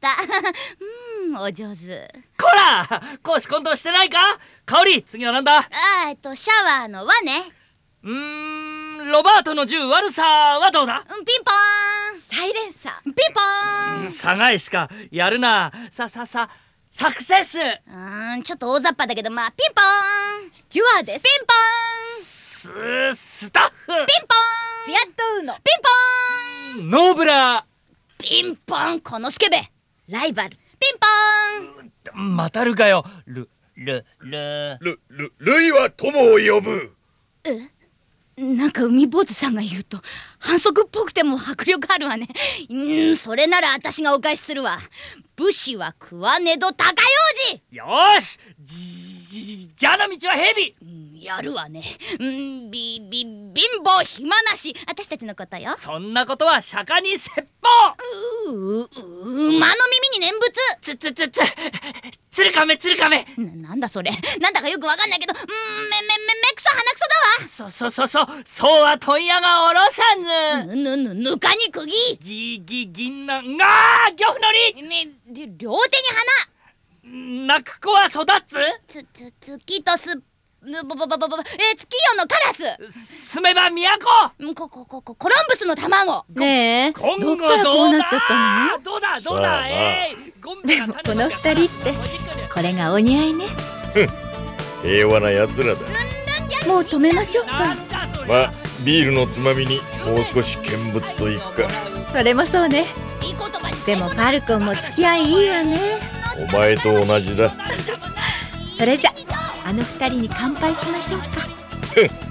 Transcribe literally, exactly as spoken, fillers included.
た。うん、お上手。 こら、公私混同してないか。香り、次はなんだ。 あー、えっとシャワーの輪ね。 うーん、ロバートの銃悪さはどうだ。 うん、ピンポーン。 サイレンサー。 ピンポーン。 うん、差がいしかやるな。さささサクセス。 うーん、ちょっと大雑把だけど、まあピンポーン。 スチュワーデス。 ピンポーン。 ススタッフ。 ピンポーン。 フィアットウーノ。 ピンポーン。 ノーブラピンポン、このスケベ。 ライバル。 ピンポーン。 ー。またるかよ。ルルルルルルイは友を呼ぶ。 え、なんか海坊主さんが言うと反則っぽくても迫力あるわね。うーん、それなら私がお返しするわ。武士は食わねど高用事。 よーし。じじじゃの道は蛇。 うん、やるわね。うん、びび貧乏暇なし、私たちのことよ。 そんなことは釈迦に説法。 ううう馬の耳に念仏。 つつつつつるかめつるかめ。 な、なんだそれ。なんだかよくわかんないけど、うん、めめめめくそ鼻くそだわ。 そそそそそうは問屋がおろさず。 ぬぬぬぬかに釘。 ぎぎぎんなんがー漁夫のね、り両手にり。泣く子は育つ。 花。つつ月とすぬぼぼぼぼぼえ月夜のカラス。 住めば都。 うん、ここここコロンブスの卵。 ねえ、ど今後っからこうなっちゃったの？ どうだどうさあだ。えいゴンベがでもこの二人ってこれがお似合いね。 平和な奴らだ。 もう止めましょうなか。 んだそれまあビールのつまみにもう少し見物といくか。 それもそうね。 いい言葉に。 でもファルコンも付き合いいいわね。 お前と同じだ。 それじゃあの二人に乾杯しましょうか。